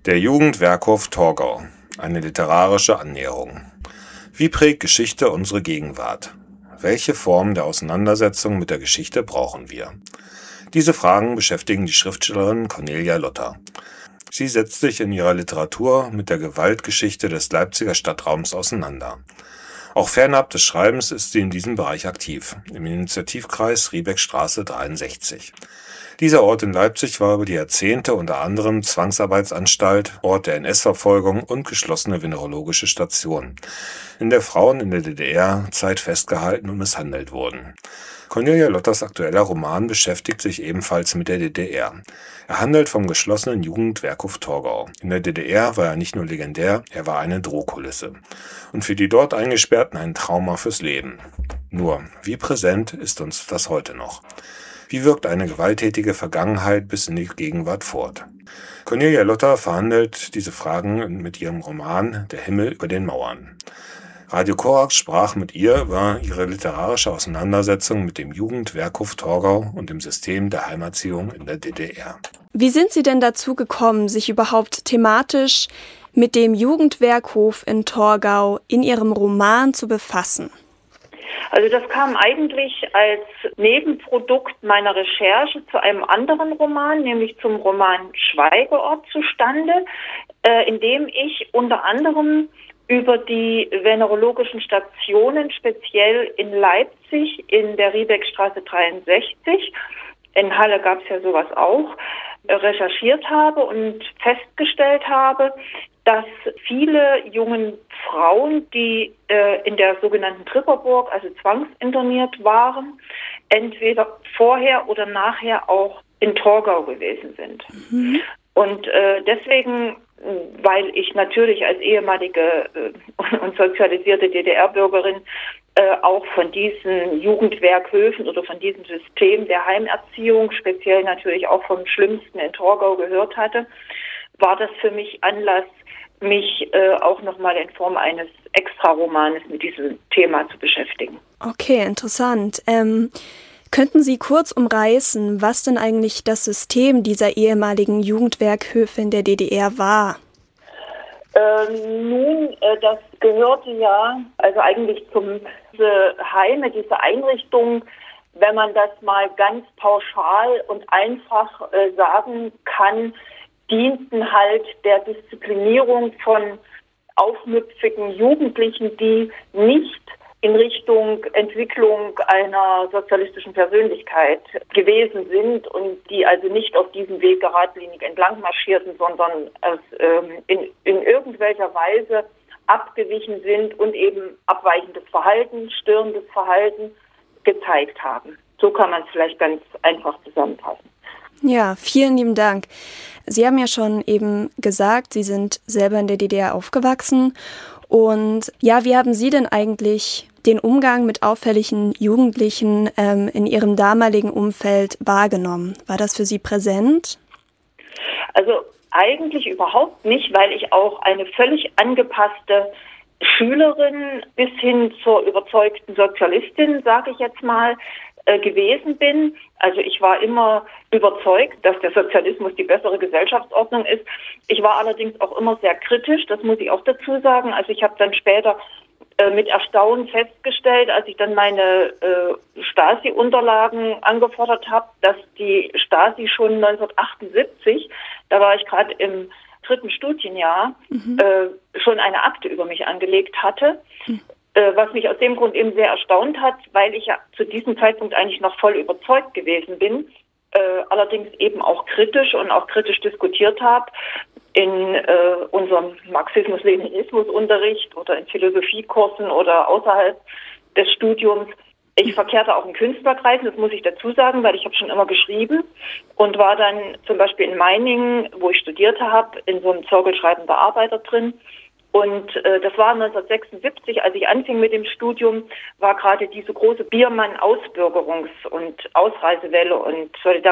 Der Jugendwerkhof Torgau. Eine literarische Annäherung. Wie prägt Geschichte unsere Gegenwart? Welche Form der Auseinandersetzung mit der Geschichte brauchen wir? Diese Fragen beschäftigen die Schriftstellerin Cornelia Lotter. Sie setzt sich in ihrer Literatur mit der Gewaltgeschichte des Leipziger Stadtraums auseinander. Auch fernab des Schreibens ist sie in diesem Bereich aktiv, im Initiativkreis Riebeckstraße 63. Dieser Ort in Leipzig war über die Jahrzehnte unter anderem Zwangsarbeitsanstalt, Ort der NS-Verfolgung und geschlossene venerologische Station, in der Frauen in der DDR-Zeit festgehalten und misshandelt wurden. Cornelia Lotters aktueller Roman beschäftigt sich ebenfalls mit der DDR. Er handelt vom geschlossenen Jugendwerkhof Torgau. In der DDR war er nicht nur legendär, er war eine Drohkulisse. Und für die dort Eingesperrten ein Trauma fürs Leben. Nur, wie präsent ist uns das heute noch? Wie wirkt eine gewalttätige Vergangenheit bis in die Gegenwart fort? Cornelia Lotter verhandelt diese Fragen mit ihrem Roman Der Himmel über den Mauern. Radio Korax sprach mit ihr über ihre literarische Auseinandersetzung mit dem Jugendwerkhof Torgau und dem System der Heimerziehung in der DDR. Wie sind Sie denn dazu gekommen, sich überhaupt thematisch mit dem Jugendwerkhof in Torgau in Ihrem Roman zu befassen? Also das kam eigentlich als Nebenprodukt meiner Recherche zu einem anderen Roman, nämlich zum Roman Schweigeort zustande, in dem ich unter anderem über die venerologischen Stationen, speziell in Leipzig in der Riebeckstraße 63, in Halle gab es ja sowas auch, recherchiert habe und festgestellt habe, dass viele jungen Frauen, die in der sogenannten Tripperburg, also zwangsinterniert waren, entweder vorher oder nachher auch in Torgau gewesen sind. Mhm. Und deswegen, weil ich natürlich als ehemalige und sozialisierte DDR-Bürgerin auch von diesen Jugendwerkhöfen oder von diesem System der Heimerziehung, speziell natürlich auch vom Schlimmsten in Torgau gehört hatte, war das für mich Anlass, mich auch nochmal in Form eines Extraromanes mit diesem Thema zu beschäftigen. Okay, interessant. Könnten Sie kurz umreißen, was denn eigentlich das System dieser ehemaligen Jugendwerkhöfe in der DDR war? Das gehörte ja, also eigentlich diese Heime, diese Einrichtung, wenn man das mal ganz pauschal und einfach sagen kann, dienten halt der Disziplinierung von aufmüpfigen Jugendlichen, die nicht in Richtung Entwicklung einer sozialistischen Persönlichkeit gewesen sind und die also nicht auf diesem Weg geradlinig entlang marschierten, sondern in irgendwelcher Weise abgewichen sind und eben abweichendes Verhalten, störendes Verhalten gezeigt haben. So kann man es vielleicht ganz einfach zusammenfassen. Ja, vielen lieben Dank. Sie haben ja schon eben gesagt, Sie sind selber in der DDR aufgewachsen. Und ja, wie haben Sie denn eigentlich den Umgang mit auffälligen Jugendlichen in Ihrem damaligen Umfeld wahrgenommen? War das für Sie präsent? Also eigentlich überhaupt nicht, weil ich auch eine völlig angepasste Schülerin bis hin zur überzeugten Sozialistin, sage ich jetzt mal, gewesen bin. Also ich war immer überzeugt, dass der Sozialismus die bessere Gesellschaftsordnung ist. Ich war allerdings auch immer sehr kritisch, das muss ich auch dazu sagen. Also ich habe dann später mit Erstaunen festgestellt, als ich dann meine Stasi-Unterlagen angefordert habe, dass die Stasi schon 1978, da war ich gerade im 3. Studienjahr, schon eine Akte über mich angelegt hatte. Was mich aus dem Grund eben sehr erstaunt hat, weil ich ja zu diesem Zeitpunkt eigentlich noch voll überzeugt gewesen bin, allerdings eben auch kritisch und auch kritisch diskutiert habe in unserem Marxismus-Leninismus-Unterricht oder in Philosophiekursen oder außerhalb des Studiums. Ich verkehrte auch in Künstlerkreisen, das muss ich dazu sagen, weil ich habe schon immer geschrieben und war dann zum Beispiel in Meiningen, wo ich studiert habe, in so einem Zirkel schreibender Arbeiter drin. Und das war 1976, als ich anfing mit dem Studium, war gerade diese große Biermann-Ausbürgerungs- und Ausreisewelle und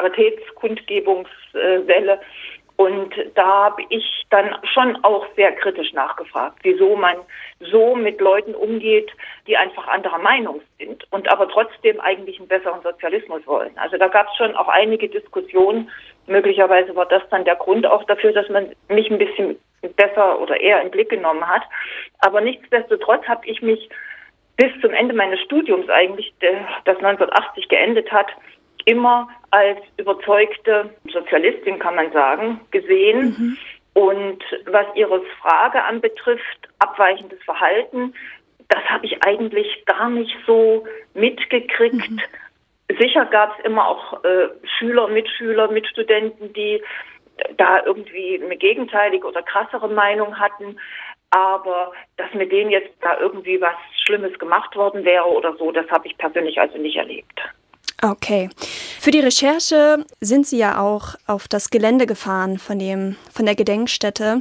Solidaritätskundgebungswelle. Und da habe ich dann schon auch sehr kritisch nachgefragt, wieso man so mit Leuten umgeht, die einfach anderer Meinung sind und aber trotzdem eigentlich einen besseren Sozialismus wollen. Also da gab es schon auch einige Diskussionen möglicherweise war das dann der Grund auch dafür, dass man mich ein bisschen besser oder eher in den Blick genommen hat. Aber nichtsdestotrotz habe ich mich bis zum Ende meines Studiums eigentlich, das 1980 geendet hat, immer als überzeugte Sozialistin, kann man sagen, gesehen. Und was Ihre Frage anbetrifft, abweichendes Verhalten, das habe ich eigentlich gar nicht so mitgekriegt. Sicher gab es immer auch Schüler, Mitschüler, Mitstudenten, die da irgendwie eine gegenteilige oder krassere Meinung hatten. Aber dass mit denen jetzt da irgendwie was Schlimmes gemacht worden wäre oder so, das habe ich persönlich also nicht erlebt. Okay. Für die Recherche sind Sie ja auch auf das Gelände gefahren von der Gedenkstätte.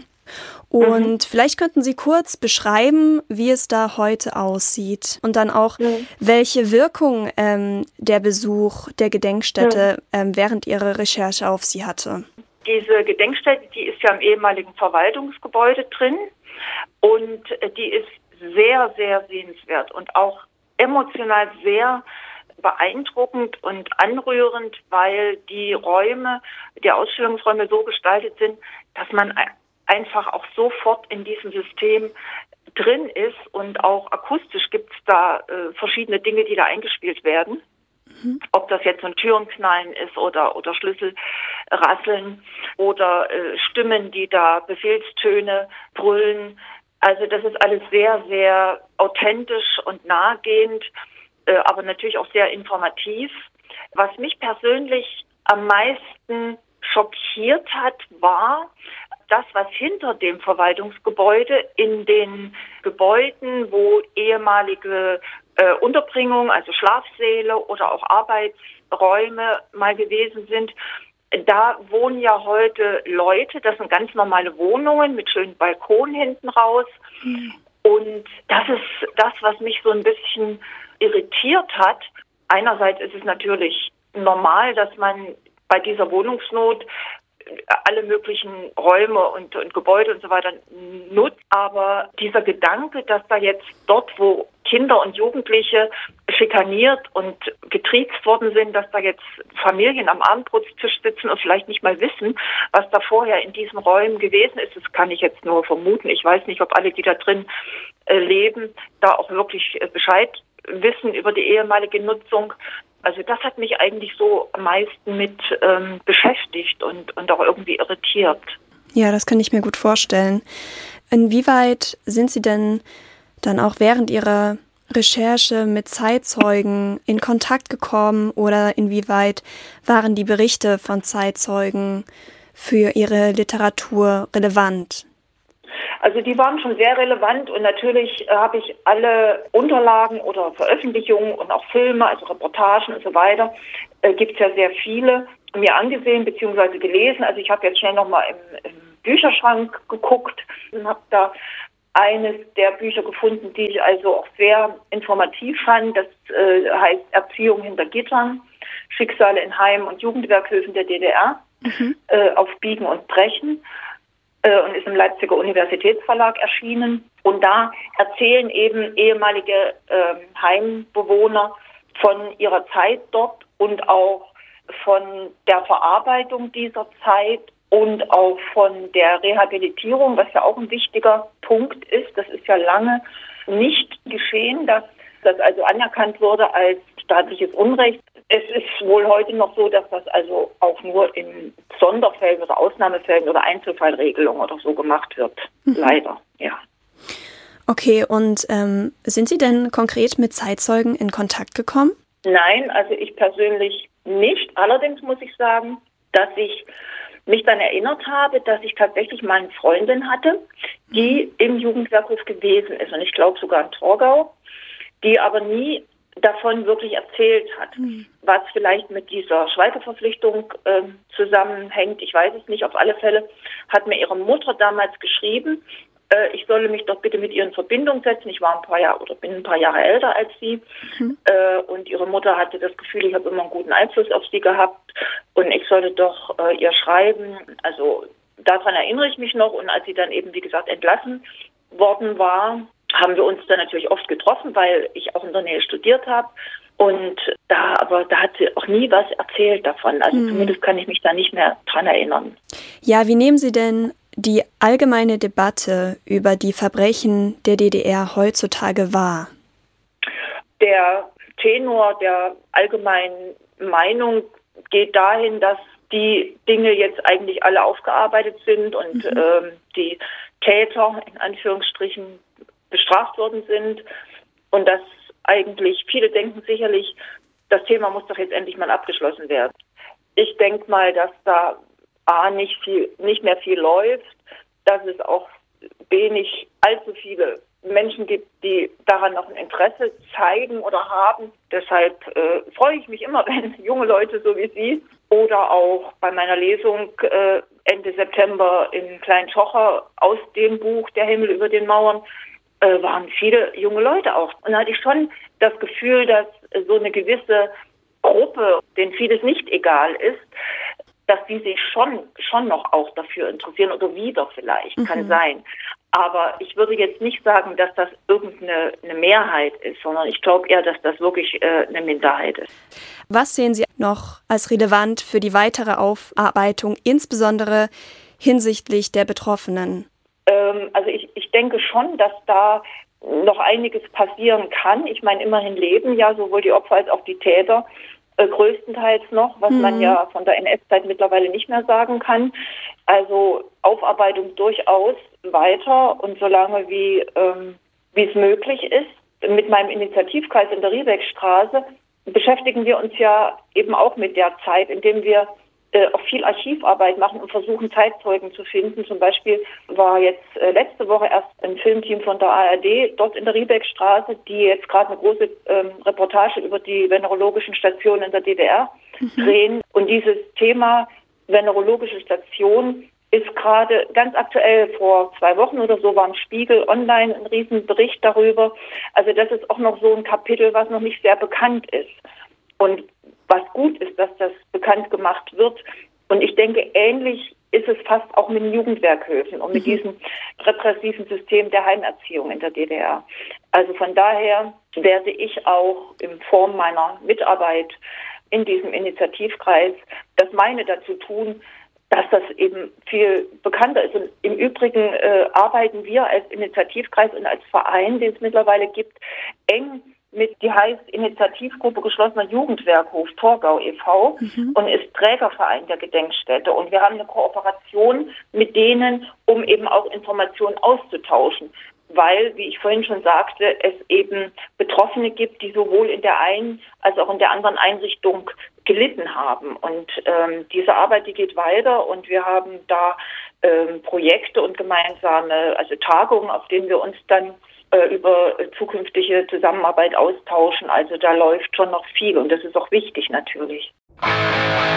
Und vielleicht könnten Sie kurz beschreiben, wie es da heute aussieht und dann auch, welche Wirkung der Besuch der Gedenkstätte während Ihrer Recherche auf Sie hatte. Diese Gedenkstätte, die ist ja im ehemaligen Verwaltungsgebäude drin und die ist sehr, sehr sehenswert und auch emotional sehr beeindruckend und anrührend, weil die Ausstellungsräume so gestaltet sind, dass man einfach auch sofort in diesem System drin ist und auch akustisch gibt es da verschiedene Dinge, die da eingespielt werden. Ob das jetzt so ein Türenknallen ist oder Schlüssel rasseln oder Stimmen, die da Befehlstöne brüllen. Also das ist alles sehr, sehr authentisch und nahegehend, aber natürlich auch sehr informativ. Was mich persönlich am meisten schockiert hat, war das, was hinter dem Verwaltungsgebäude in den Gebäuden, wo ehemalige Unterbringung, also Schlafsäle oder auch Arbeitsräume mal gewesen sind. Da wohnen ja heute Leute, das sind ganz normale Wohnungen mit schönen Balkonen hinten raus. Und das ist das, was mich so ein bisschen irritiert hat. Einerseits ist es natürlich normal, dass man bei dieser Wohnungsnot alle möglichen Räume und Gebäude und so weiter nutzt. Aber dieser Gedanke, dass da jetzt dort, wo Kinder und Jugendliche schikaniert und getriezt worden sind, dass da jetzt Familien am Abendbrotstisch sitzen und vielleicht nicht mal wissen, was da vorher in diesen Räumen gewesen ist, das kann ich jetzt nur vermuten. Ich weiß nicht, ob alle, die da drin leben, da auch wirklich Bescheid wissen über die ehemalige Nutzung. Also das hat mich eigentlich so am meisten mit beschäftigt und auch irgendwie irritiert. Ja, das kann ich mir gut vorstellen. Inwieweit sind Sie denn dann auch während Ihrer Recherche mit Zeitzeugen in Kontakt gekommen oder inwieweit waren die Berichte von Zeitzeugen für Ihre Literatur relevant? Also die waren schon sehr relevant und natürlich habe ich alle Unterlagen oder Veröffentlichungen und auch Filme, also Reportagen und so weiter, gibt es ja sehr viele, mir angesehen bzw. gelesen. Also ich habe jetzt schnell nochmal im Bücherschrank geguckt und habe da eines der Bücher gefunden, die ich also auch sehr informativ fand. Das heißt Erziehung hinter Gittern, Schicksale in Heim- und Jugendwerkhöfen der DDR, auf Biegen und Brechen. Und ist im Leipziger Universitätsverlag erschienen. Und da erzählen eben ehemalige Heimbewohner von ihrer Zeit dort und auch von der Verarbeitung dieser Zeit und auch von der Rehabilitierung, was ja auch ein wichtiger Punkt ist. Das ist ja lange nicht geschehen, dass das also anerkannt wurde als staatliches Unrecht. Es ist wohl heute noch so, dass das also auch nur in Sonderfällen oder Ausnahmefällen oder Einzelfallregelungen oder so gemacht wird. Leider, ja. Okay, und sind Sie denn konkret mit Zeitzeugen in Kontakt gekommen? Nein, also ich persönlich nicht. Allerdings muss ich sagen, dass ich mich dann erinnert habe, dass ich tatsächlich mal eine Freundin hatte, die im Jugendwerkhof gewesen ist. Und ich glaube sogar in Torgau, die aber nie davon wirklich erzählt hat, was vielleicht mit dieser Schweigeverpflichtung zusammenhängt. Ich weiß es nicht. Auf alle Fälle hat mir ihre Mutter damals geschrieben, ich solle mich doch bitte mit ihr in Verbindung setzen. Ich war bin ein paar Jahre älter als sie. Und ihre Mutter hatte das Gefühl, ich habe immer einen guten Einfluss auf sie gehabt und ich sollte doch ihr schreiben. Also daran erinnere ich mich noch. Und als sie dann eben, wie gesagt, entlassen worden war, haben wir uns dann natürlich oft getroffen, weil ich auch in der Nähe studiert habe. Und aber da hat sie auch nie was erzählt davon. Also zumindest kann ich mich da nicht mehr dran erinnern. Ja, wie nehmen Sie denn die allgemeine Debatte über die Verbrechen der DDR heutzutage wahr? Der Tenor der allgemeinen Meinung geht dahin, dass die Dinge jetzt eigentlich alle aufgearbeitet sind und die Täter in Anführungsstrichen bestraft worden sind und dass eigentlich viele denken sicherlich, das Thema muss doch jetzt endlich mal abgeschlossen werden. Ich denke mal, dass da nicht mehr viel läuft, dass es auch allzu viele Menschen gibt, die daran noch ein Interesse zeigen oder haben. Deshalb freue ich mich immer, wenn junge Leute so wie Sie oder auch bei meiner Lesung Ende September in Klein-Schocher aus dem Buch Der Himmel über den Mauern waren viele junge Leute auch. Und da hatte ich schon das Gefühl, dass so eine gewisse Gruppe, denen vieles nicht egal ist, dass die sich schon noch auch dafür interessieren oder wieder vielleicht, kann sein. Aber ich würde jetzt nicht sagen, dass das irgendeine Mehrheit ist, sondern ich glaube eher, dass das wirklich eine Minderheit ist. Was sehen Sie noch als relevant für die weitere Aufarbeitung, insbesondere hinsichtlich der Betroffenen? Also ich denke schon, dass da noch einiges passieren kann. Ich meine, immerhin leben ja sowohl die Opfer als auch die Täter größtenteils noch, was man ja von der NS-Zeit mittlerweile nicht mehr sagen kann. Also Aufarbeitung durchaus weiter und solange wie es möglich ist. Mit meinem Initiativkreis in der Riebeckstraße beschäftigen wir uns ja eben auch mit der Zeit, indem wir auch viel Archivarbeit machen und versuchen, Zeitzeugen zu finden. Zum Beispiel war jetzt letzte Woche erst ein Filmteam von der ARD dort in der Riebeckstraße, die jetzt gerade eine große Reportage über die venerologischen Stationen in der DDR drehen. Und dieses Thema venerologische Station ist gerade ganz aktuell. Vor 2 Wochen oder so war im Spiegel online ein Riesenbericht darüber. Also das ist auch noch so ein Kapitel, was noch nicht sehr bekannt ist. Und was gut ist, dass das bekannt gemacht wird. Und ich denke, ähnlich ist es fast auch mit den Jugendwerkhöfen und mit diesem repressiven System der Heimerziehung in der DDR. Also von daher werde ich auch in Form meiner Mitarbeit in diesem Initiativkreis das meine dazu tun, dass das eben viel bekannter ist. Und im Übrigen arbeiten wir als Initiativkreis und als Verein, den es mittlerweile gibt, eng die heißt Initiativgruppe Geschlossener Jugendwerkhof Torgau e.V. Und ist Trägerverein der Gedenkstätte. Und wir haben eine Kooperation mit denen, um eben auch Informationen auszutauschen. Weil, wie ich vorhin schon sagte, es eben Betroffene gibt, die sowohl in der einen als auch in der anderen Einrichtung gelitten haben. Und diese Arbeit, die geht weiter und wir haben da Projekte und gemeinsame Tagungen, auf denen wir uns dann über zukünftige Zusammenarbeit austauschen. Also da läuft schon noch viel und das ist auch wichtig natürlich.